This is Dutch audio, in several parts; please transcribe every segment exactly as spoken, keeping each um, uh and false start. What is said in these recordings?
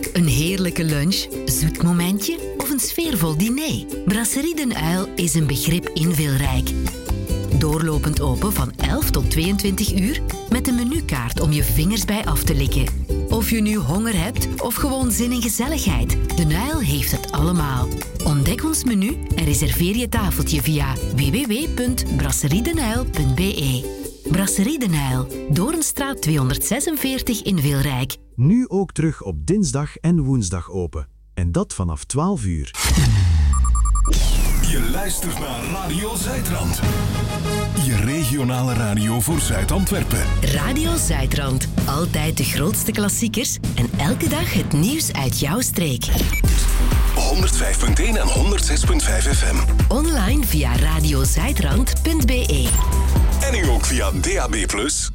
Een heerlijke lunch, zoet momentje of een sfeervol diner? Brasserie Den Uil is een begrip in Wilrijk. Doorlopend open van elf tot tweeëntwintig uur met een menukaart om je vingers bij af te likken. Of je nu honger hebt of gewoon zin in gezelligheid, Den Uil heeft het allemaal. Ontdek ons menu en reserveer je tafeltje via w w w punt brasseriedenuil punt b e. Brasserie Den Uil, Doornstraat tweehonderdzesenveertig in Wilrijk. Nu ook terug op dinsdag en woensdag open. En dat vanaf twaalf uur. Je luistert naar Radio Zuidrand. Je regionale radio voor Zuid-Antwerpen. Radio Zuidrand. Altijd de grootste klassiekers en elke dag het nieuws uit jouw streek. honderdvijf punt één en honderdzes punt vijf F M. Online via radiozuidrand punt b e. En nu ook via D A B plus.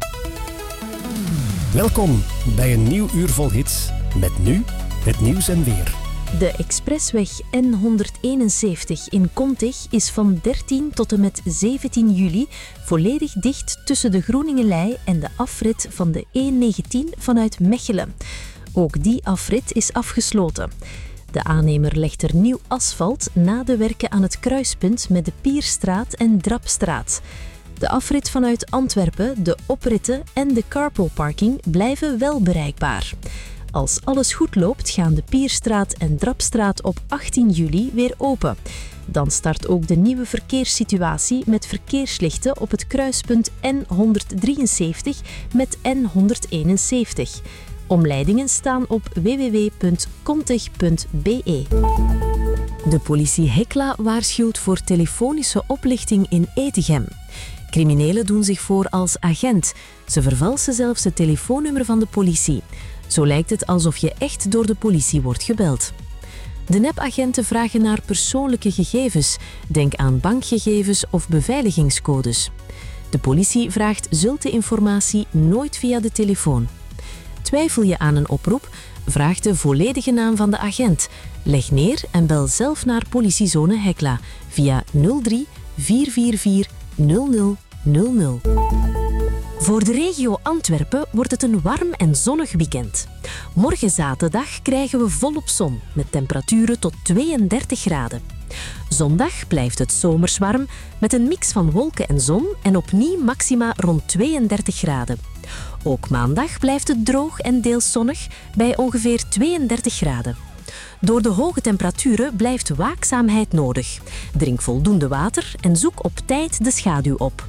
Welkom bij een nieuw uur vol hits. Met nu het nieuws en weer. De expressweg N honderdeenenzeventig in Kontig is van dertien tot en met zeventien juli volledig dicht tussen de Groeningenlei en de afrit van de E negentien vanuit Mechelen. Ook die afrit is afgesloten. De aannemer legt er nieuw asfalt na de werken aan het kruispunt met de Pierstraat en Drapstraat. De afrit vanuit Antwerpen, de opritten en de carpoolparking blijven wel bereikbaar. Als alles goed loopt, gaan de Pierstraat en Drapstraat op achttien juli weer open. Dan start ook de nieuwe verkeerssituatie met verkeerslichten op het kruispunt N honderddrieënzeventig met N honderdeenenzeventig. Omleidingen staan op w w w punt kontig punt b e. De politie Hekla waarschuwt voor telefonische oplichting in Etegem. Criminelen doen zich voor als agent. Ze vervalsen zelfs het telefoonnummer van de politie. Zo lijkt het alsof je echt door de politie wordt gebeld. De nepagenten vragen naar persoonlijke gegevens. Denk aan bankgegevens of beveiligingscodes. De politie vraagt zulke informatie nooit via de telefoon. Twijfel je aan een oproep? Vraag de volledige naam van de agent. Leg neer en bel zelf naar politiezone Hekla via nul drie vier vier vier nul nul nul nul. Voor de regio Antwerpen wordt het een warm en zonnig weekend. Morgen zaterdag krijgen we volop zon met temperaturen tot tweeëndertig graden. Zondag blijft het zomers warm met een mix van wolken en zon en opnieuw maxima rond tweeëndertig graden. Ook maandag blijft het droog en deels zonnig bij ongeveer tweeëndertig graden. Door de hoge temperaturen blijft waakzaamheid nodig. Drink voldoende water en zoek op tijd de schaduw op.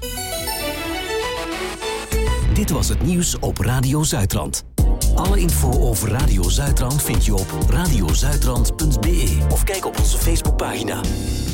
Dit was het nieuws op Radio Zuidrand. Alle info over Radio Zuidrand vind je op radiozuidrand punt b e of kijk op onze Facebookpagina.